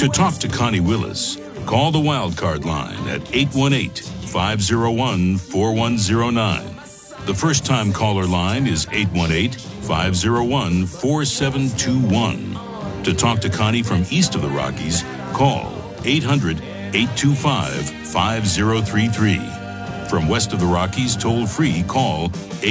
To talk to Connie Willis, call the Wildcard line at 818-501-4109. The first-time caller line is 818-501-4721. To talk to Connie from east of the Rockies, call 800-825-5033. From west of the Rockies, toll-free, call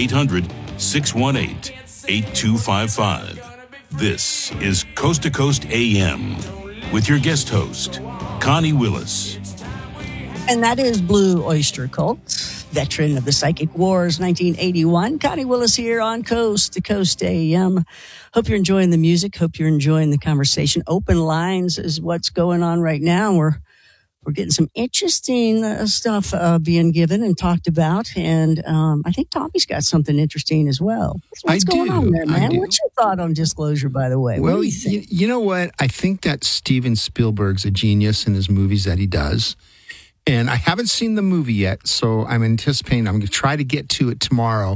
800-618-8255. This is Coast to Coast AM with your guest host, Connie Willis. And that is Blue Oyster Cult, veteran of the Psychic Wars, 1981. Connie Willis here on Coast to Coast AM. Hope you're enjoying the music. Hope you're enjoying the conversation. Open lines is what's going on right now. We're getting some interesting stuff being given and talked about. And I think Tommy's got something interesting as well. What's going on there, man? What's your thought on disclosure, by the way? Well, what do you think? You know what? I think that Steven Spielberg's a genius in his movies that he does. And I haven't seen the movie yet, so I'm anticipating I'm going to try to get to it tomorrow.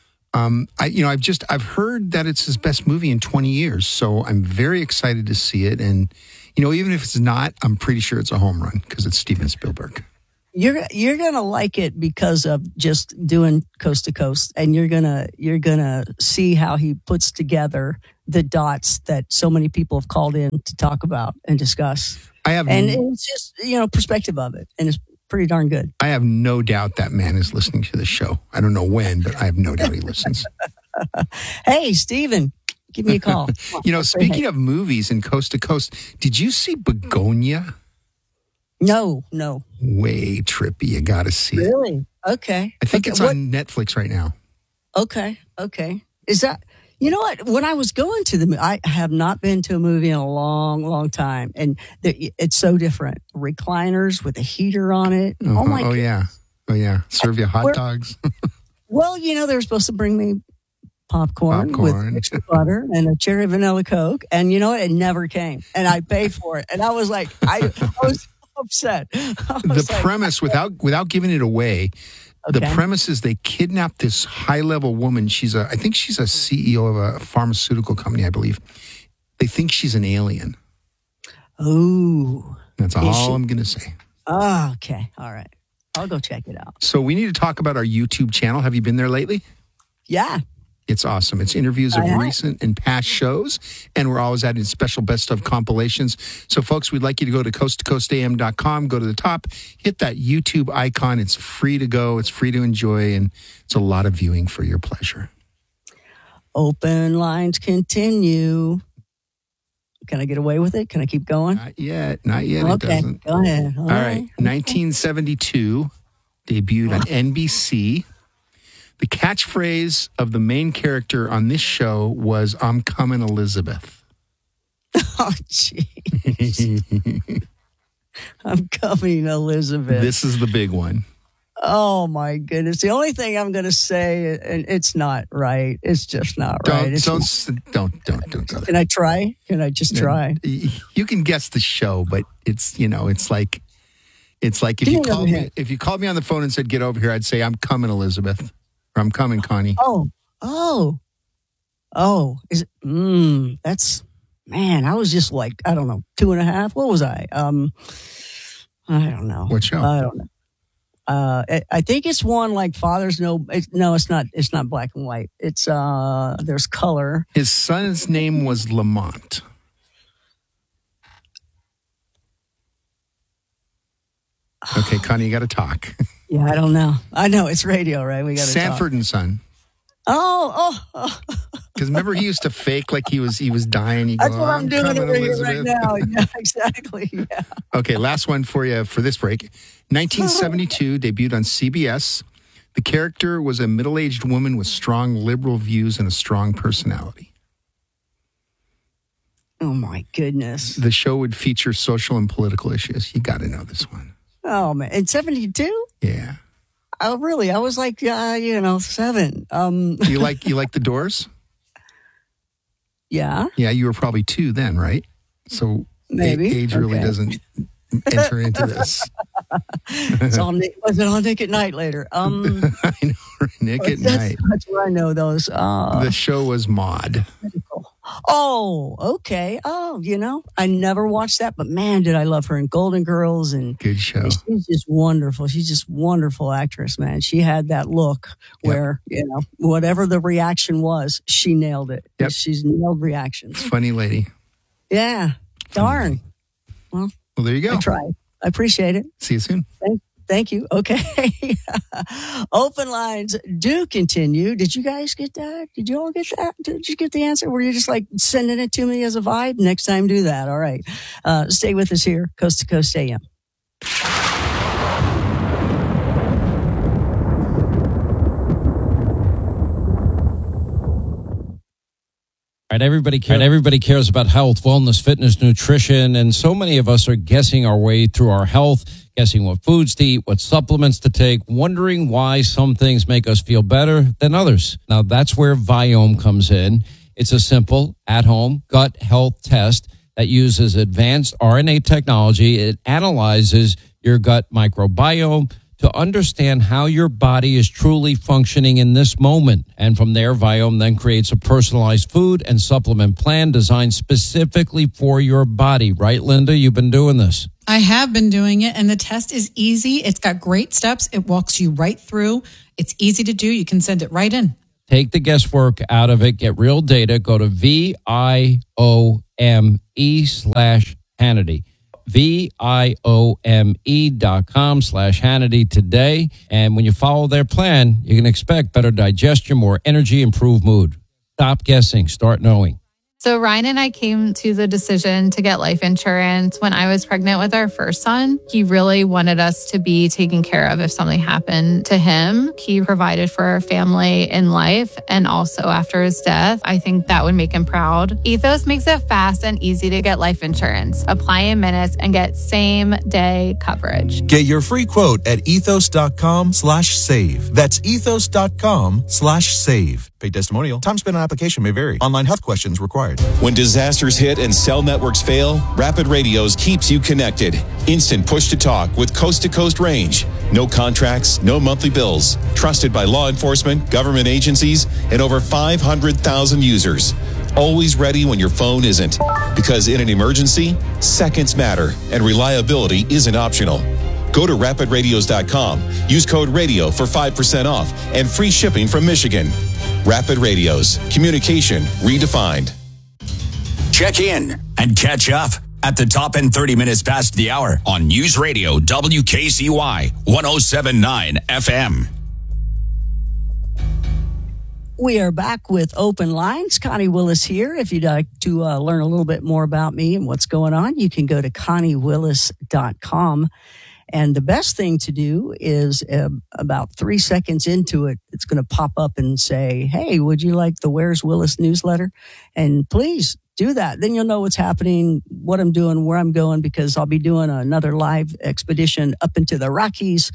I've heard that it's his best movie in 20 years, so I'm very excited to see it. And even if it's not, I'm pretty sure it's a home run because it's Steven Spielberg. You're gonna like it because of just doing Coast to Coast, and you're gonna see how he puts together the dots that so many people have called in to talk about and discuss. It's just perspective of it, and it's pretty darn good. I have no doubt that man is listening to the show. I don't know when, but I have no doubt he listens. Hey, Steven. Give me a call. Speaking of movies and Coast to Coast, did you see Begonia? No. Way trippy. You got to see it. Really? Okay. I think it's on Netflix right now. Okay. Is that, you know what? When I was going to I have not been to a movie in a long, long time. And it's so different. Recliners with a heater on it. Oh my God. Oh, yeah. Serve you hot dogs. Well, they're supposed to bring me popcorn with extra butter and a cherry vanilla Coke. And you know what? It never came. And I paid for it. And I was like, I was upset. Premise, without giving it away, the premise is they kidnap this high-level woman. I think she's a CEO of a pharmaceutical company, I believe. They think she's an alien. Oh. That's all I'm going to say. Oh, okay. All right. I'll go check it out. So we need to talk about our YouTube channel. Have you been there lately? Yeah. It's awesome. It's interviews of recent and past shows, and we're always adding special best of compilations. So, folks, we'd like you to go to coasttocoastam.com, go to the top, hit that YouTube icon. It's free to go. It's free to enjoy, and it's a lot of viewing for your pleasure. Open lines continue. Can I get away with it? Can I keep going? Not yet. Okay, it doesn't. Go ahead. All right. 1972, debuted on NBC. The catchphrase of the main character on this show was, "I'm coming, Elizabeth." Oh, jeez. I'm coming, Elizabeth. This is the big one. Oh, my goodness. The only thing I'm going to say, and it's not right. It's just not right. Don't go there. Can I try? Can I just try? You can guess the show, but it's like if you called me on the phone and said, "Get over here," I'd say, "I'm coming, Elizabeth." Or, "I'm coming, Connie." Oh. Is it? That's, man, I was just like, I don't know, 2.5. What was I? I don't know. What show? I don't know. I think it's one like Father's No, it's not. It's not black and white. It's there's color. His son's name was Lamont. Okay, Connie, you got to talk. Yeah, I don't know. I know it's radio, right? We got to Sanford and Son. Oh. Because remember, he used to fake like he was dying. That's what I'm doing over here right now. Yeah, exactly. Yeah. Okay, last one for you for this break. 1972, debuted on CBS. The character was a middle-aged woman with strong liberal views and a strong personality. Oh, my goodness. The show would feature social and political issues. You got to know this one. Oh, man. In 72? Yeah. Oh, really? I was like, 7. You like the Doors? Yeah. Yeah, you were probably 2 then, right? So maybe age really doesn't enter into this. Was it on Nick at Night later? I know, Nick at Night. That's where I know those. The show was Maude. Oh, okay. Oh, I never watched that, but man, did I love her in Golden Girls. And Good show. She's just wonderful. She's just wonderful actress, man. She had that look where, whatever the reaction was, she nailed it. Yep. She's nailed reactions. Funny lady. Yeah. Darn. Well, there you go. I tried. I appreciate it. See you soon. Thank you. Okay. Open lines do continue. Did you guys get that? Did you all get that? Did you get the answer? Were you just like sending it to me as a vibe? Next time, do that. All right. Stay with us here, Coast to Coast AM. Right, everybody cares about health, wellness, fitness, nutrition, and so many of us are guessing our way through our health, guessing what foods to eat, what supplements to take, wondering why some things make us feel better than others. Now, that's where Viome comes in. It's a simple, at-home gut health test that uses advanced RNA technology. It analyzes your gut microbiome to understand how your body is truly functioning in this moment. And from there, Viome then creates a personalized food and supplement plan designed specifically for your body. Right, Linda? You've been doing this. I have been doing it, and the test is easy. It's got great steps. It walks you right through. It's easy to do. You can send it right in. Take the guesswork out of it. Get real data. Go to VIOME/Hannity. VIOME.com/Hannity today. And when you follow their plan, you can expect better digestion, more energy, improved mood. Stop guessing. Start knowing. So Ryan and I came to the decision to get life insurance when I was pregnant with our first son. He really wanted us to be taken care of if something happened to him. He provided for our family in life and also after his death. I think that would make him proud. Ethos makes it fast and easy to get life insurance. Apply in minutes and get same day coverage. Get your free quote at ethos.com/save. That's ethos.com/save. Paid testimonial. Time spent on application may vary. Online health questions required. When disasters hit and cell networks fail, Rapid Radios keeps you connected. Instant push to talk with coast to coast range. No contracts, no monthly bills. Trusted by law enforcement, government agencies, and over 500,000 users. Always ready when your phone isn't. Because in an emergency, seconds matter and reliability isn't optional. Go to rapidradios.com. Use code RADIO for 5% off and free shipping from Michigan. Rapid Radios. Communication redefined. Check in and catch up at the top in 30 minutes past the hour on News Radio WKCY 107.9 FM. We are back with Open Lines. Connie Willis here. If you'd like to learn a little bit more about me and what's going on, you can go to ConnieWillis.com. And the best thing to do is about 3 seconds into it, it's going to pop up and say, hey, would you like the Where's Willis newsletter? And please do that. Then you'll know what's happening, what I'm doing, where I'm going, because I'll be doing another live expedition up into the Rockies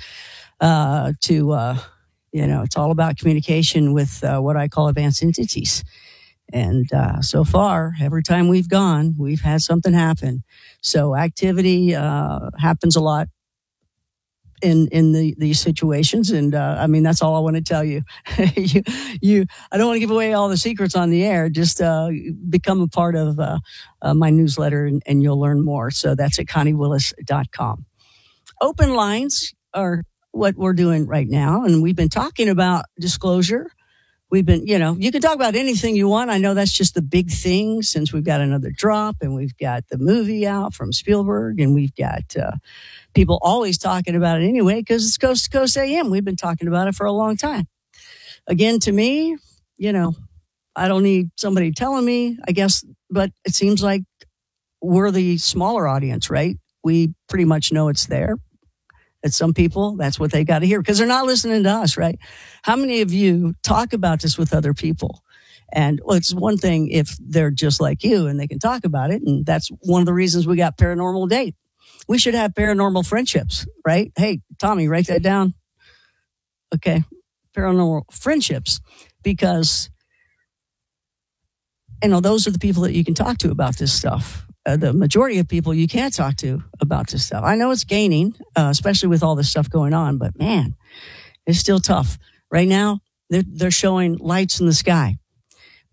it's all about communication with what I call advanced entities. And so far, every time we've gone, we've had something happen. So activity happens a lot in these situations. And that's all I want to tell you. I don't want to give away all the secrets on the air. Just become a part of my newsletter and you'll learn more. So that's at ConnieWillis.com. Open lines are what we're doing right now. And we've been talking about disclosure. We've been, you can talk about anything you want. I know that's just the big thing since we've got another drop and we've got the movie out from Spielberg and we've got people always talking about it anyway because it's Coast to Coast AM. We've been talking about it for a long time. Again, to me, I don't need somebody telling me, I guess, but it seems like we're the smaller audience, right? We pretty much know it's there. That some people, that's what they got to hear because they're not listening to us, right? How many of you talk about this with other people? And it's one thing if they're just like you and they can talk about it. And that's one of the reasons we got Paranormal Date. We should have paranormal friendships, right? Hey, Tommy, write that down. Okay. Paranormal friendships, because, those are the people that you can talk to about this stuff. The majority of people you can't talk to about this stuff. I know it's gaining, especially with all this stuff going on, but man, it's still tough. Right now, they're showing lights in the sky.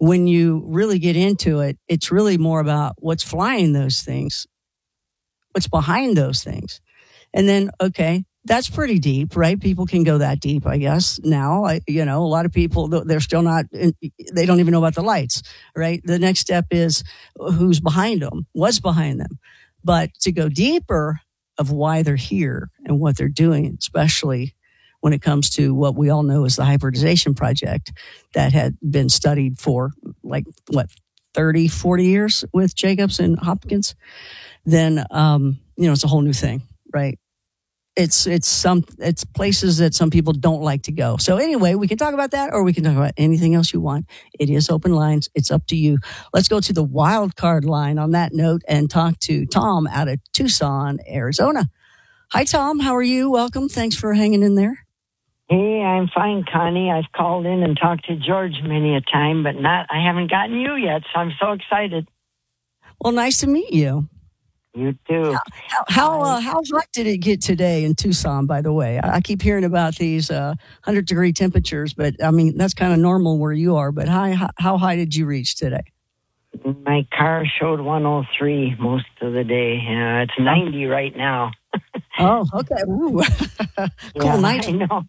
when you really get into it, it's really more about what's flying those things, what's behind those things. And then, okay, that's pretty deep, right? People can go that deep, I guess. Now, a lot of people, they're still not, they don't even know about the lights, right? The next step is who's behind them, what's behind them. But to go deeper of why they're here and what they're doing, especially when it comes to what we all know as the hybridization project that had been studied for 30, 40 years with Jacobs and Hopkins, then, it's a whole new thing, right? It's places that some people don't like to go. So anyway, we can talk about that or we can talk about anything else you want. It is open lines. It's up to you. Let's go to the wild card line on that note and talk to Tom out of Tucson, Arizona. Hi, Tom. How are you? Welcome. Thanks for hanging in there. Hey, I'm fine, Connie. I've called in and talked to George many a time, but I haven't gotten you yet, so I'm so excited. Well, nice to meet you. You too. How hot did it get today in Tucson, by the way? I keep hearing about these 100-degree temperatures, but, I mean, that's kind of normal where you are. But how high did you reach today? My car showed 103 most of the day. It's 90 right now. Oh, okay. Ooh. Cool night. I know.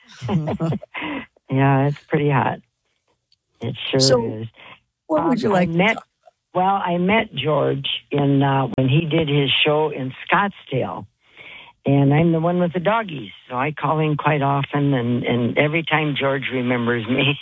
Yeah, it's pretty hot. It sure is. What would you like? I met George when he did his show in Scottsdale, and I'm the one with the doggies, so I call in quite often, and every time George remembers me.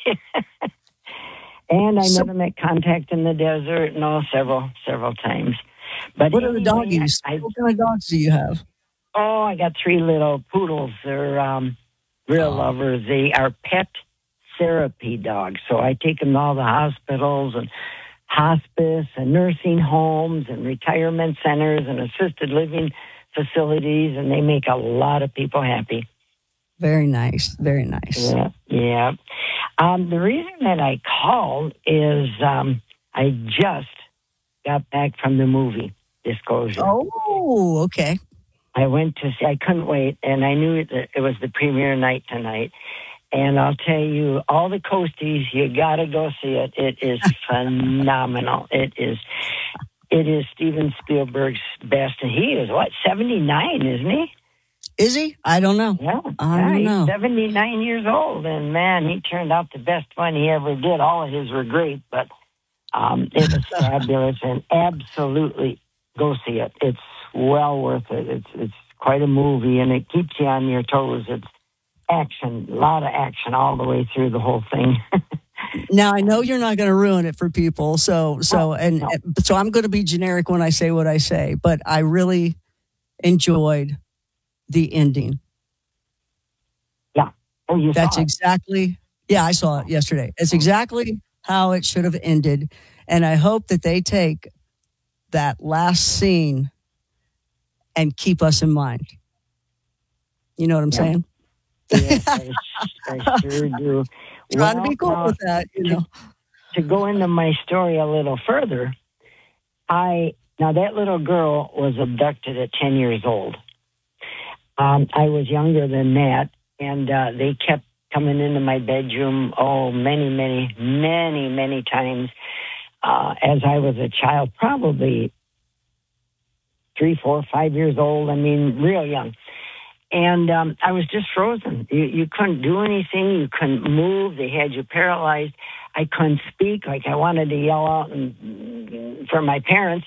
And I met him at Contact in the Desert, several times. But what are the doggies? What kind of dogs do you have? Oh, I got 3 little poodles. They're real lovers. They are pet therapy dogs, so I take them to all the hospitals and hospice and nursing homes and retirement centers and assisted living facilities, and they make a lot of people happy. Very nice. Very nice. Yeah. The reason that I called is I just got back from the movie Disclosure. Oh, okay. I went to see, I couldn't wait, and I knew that it was the premiere night tonight. And I'll tell you, all the Coasties, you got to go see it. It is phenomenal. It is Steven Spielberg's best. And he is, 79, isn't he? Is he? I don't know. Yeah, I don't know. He's 79 years old. And, man, he turned out the best one he ever did. All of his were great, but it was fabulous. And absolutely go see it. It's well worth it. It's quite a movie, and it keeps you on your toes. It's action, a lot of action all the way through the whole thing. Now, I know you're not going to ruin it for people, so I'm going to be generic when I say what I say, but I really enjoyed the ending. Yeah. Oh, you That's saw it. exactly. Yeah, I saw it yesterday. It's exactly how it should have ended, and I hope that they take that last scene and keep us in mind. You know what I'm saying? Yes, I sure do. Trying to be cool with that, To go into my story a little further, now that little girl was abducted at 10 years old. I was younger than that, and they kept coming into my bedroom, many, many, many, many times as I was a child, probably 3, 4, 5 years old. I mean, real young. And I was just frozen. You couldn't do anything. You couldn't move. They had you paralyzed. I couldn't speak. Like I wanted to yell out for my parents.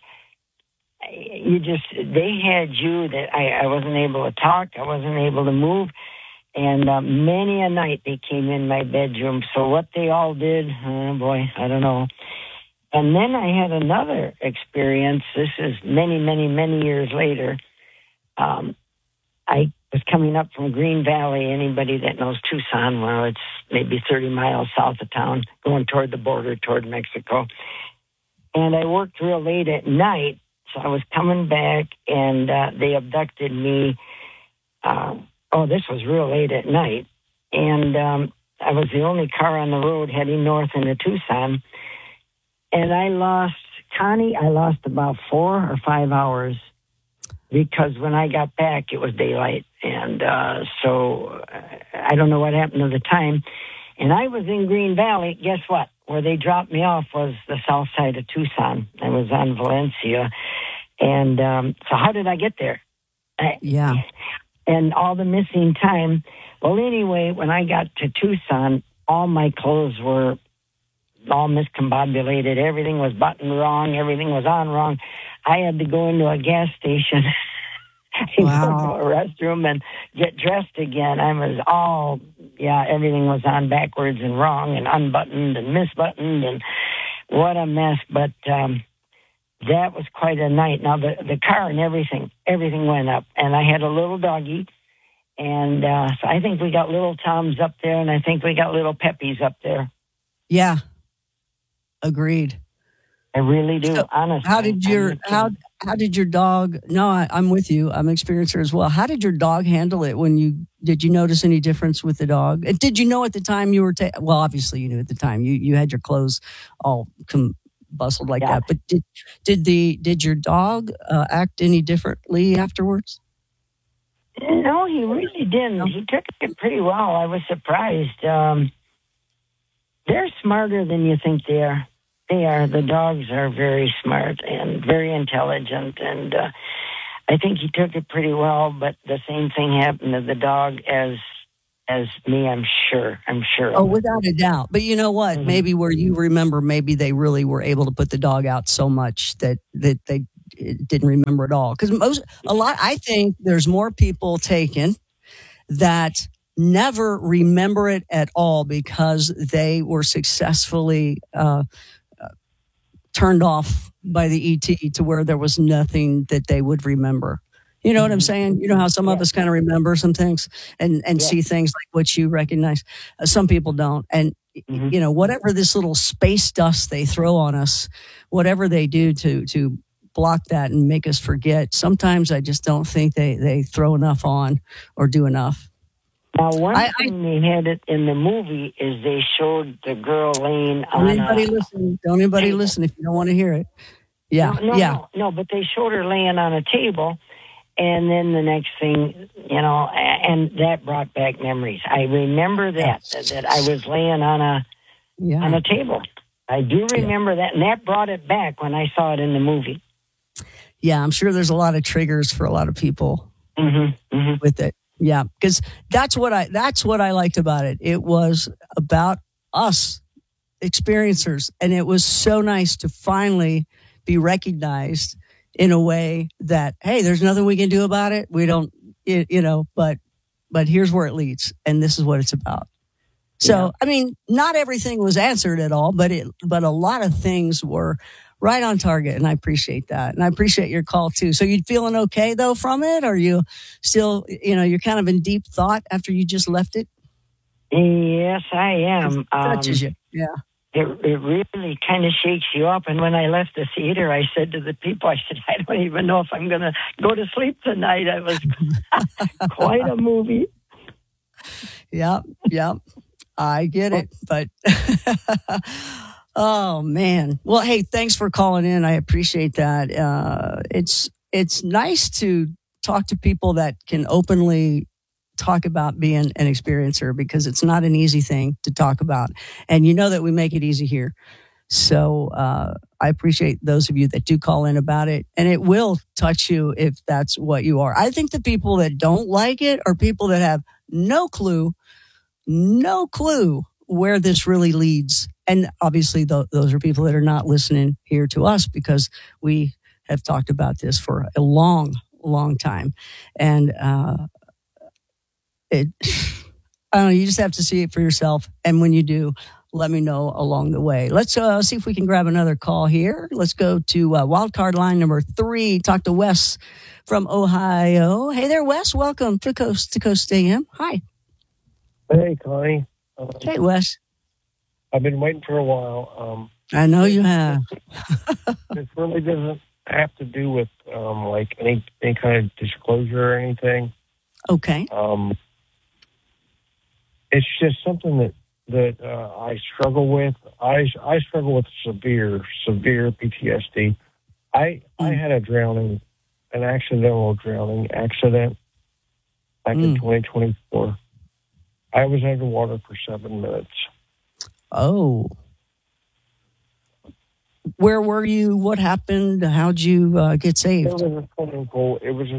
They had you that I wasn't able to talk. I wasn't able to move. And many a night they came in my bedroom. So what they all did, oh boy, I don't know. And then I had another experience. This is many, many, many years later. I was coming up from Green Valley. Anybody that knows Tucson, well, it's maybe 30 miles south of town, going toward the border, toward Mexico. And I worked real late at night, so I was coming back, and they abducted me. This was real late at night. And I was the only car on the road heading north into Tucson. And I lost about 4 or 5 hours. Because when I got back, it was daylight. And so I don't know what happened to the time. And I was in Green Valley. Guess what? where they dropped me off was the south side of Tucson. I was on Valencia. And so how did I get there? Yeah. And all the missing time. Well, anyway, when I got to Tucson, all my clothes were all miscombobulated. Everything was buttoned wrong. Everything was on wrong. I had to go into a gas station and go to a restroom and get dressed again. I was everything was on backwards and wrong and unbuttoned and misbuttoned, and what a mess. But that was quite a night. Now, the car and everything went up. And I had a little doggy. And so I think we got little Toms up there, and I think we got little Peppies up there. Yeah. Agreed. I really do, so honestly. How did your dog, I'm with you. I'm an experiencer as well. How did your dog handle it did you notice any difference with the dog? And did you know at the time you were, well, obviously you knew at the time. You had your clothes all bustled like that. But did your dog act any differently afterwards? No, he really didn't. He took it pretty well. I was surprised. They're smarter than you think they are. The dogs are very smart and very intelligent, and I think he took it pretty well. But the same thing happened to the dog as me. I'm sure. Oh, without a doubt. But you know what? Mm-hmm. Maybe where you remember, maybe they really were able to put the dog out so much that they didn't remember at all. Because I think there's more people taken that never remember it at all because they were successfully turned off by the ET to where there was nothing that they would remember. You know what I'm saying? You know how some of us kind of remember some things and see things like what you recognize. Some people don't. And, you know, whatever this little space dust they throw on us, whatever they do to block that and make us forget, sometimes I just don't think they throw enough on or do enough. Now, one thing they had it in the movie is they showed the girl laying on Don't anybody listen if you don't want to hear it. Yeah. No, but they showed her laying on a table, and then the next thing, you know, and that brought back memories. I remember that I was laying on a table. I do remember that, and that brought it back when I saw it in the movie. Yeah, I'm sure there's a lot of triggers for a lot of people with it. Yeah, because that's what I liked about it. It was about us experiencers, and it was so nice to finally be recognized in a way that, hey, there's nothing we can do about it. We don't, but here's where it leads, and this is what it's about. So, I mean, not everything was answered at all, but a lot of things were right on target, and I appreciate that. And I appreciate your call, too. So you feeling okay, though, from it? Or you still, you're kind of in deep thought after you just left it? Yes, I am. It touches you, yeah. It really kind of shakes you up. And when I left the theater, I said to the people, I don't even know if I'm going to go to sleep tonight. It was quite a movie. Yep. I get it, but... Oh man. Well, hey, thanks for calling in. I appreciate that. It's nice to talk to people that can openly talk about being an experiencer, because it's not an easy thing to talk about. And you know that we make it easy here. So I appreciate those of you that do call in about it, and it will touch you if that's what you are. I think the people that don't like it are people that have no clue where this really leads. And obviously, those are people that are not listening here to us, because we have talked about this for a long, long time. And I don't know, you just have to see it for yourself. And when you do, let me know along the way. Let's see if we can grab another call here. Let's go to wildcard line number 3. Talk to Wes from Ohio. Hey there, Wes. Welcome to Coast to Coast AM. Hi. Hey, Connie. Hey, Wes. I've been waiting for a while. I know you have. This really doesn't have to do with like any kind of disclosure or anything. Okay. It's just something that I struggle with. I struggle with severe PTSD. I had an accidental drowning accident back in 2024. I was underwater for 7 minutes. Oh. Where were you? What happened? How'd you get saved? It was a swimming pool.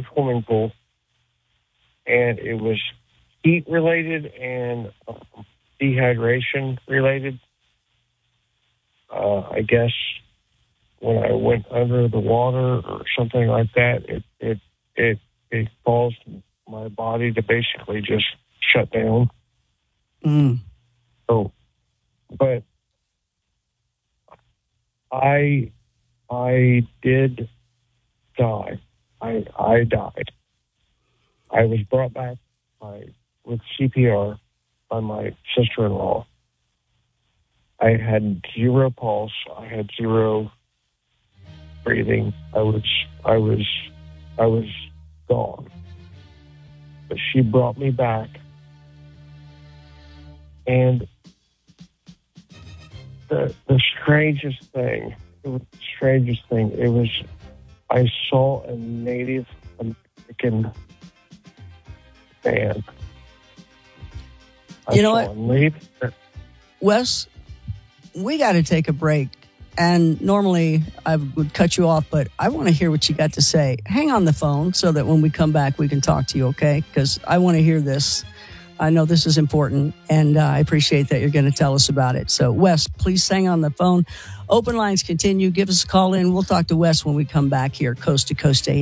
And it was heat related and dehydration related. I guess when I went under the water or something like that, it caused my body to basically just shut down. So, but I did die. I died. I was brought back with CPR by my sister-in-law. I had zero pulse. I had zero breathing. I was gone. But she brought me back, and the strangest thing. It was I saw a Native American man. You know what, Wes? We got to take a break. And normally I would cut you off, but I want to hear what you got to say. Hang on the phone so that when we come back, we can talk to you, okay? Because I want to hear this. I know this is important, and I appreciate that you're going to tell us about it. So, Wes, please hang on the phone. Open lines continue. Give us a call in. We'll talk to Wes when we come back here, Coast to Coast AM.